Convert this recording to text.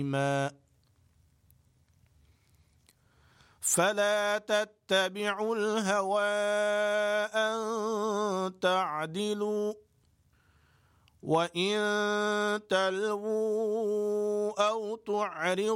فلا تتبعوا الهوى أن تعدلوا وإن تلووا أو تعرضوا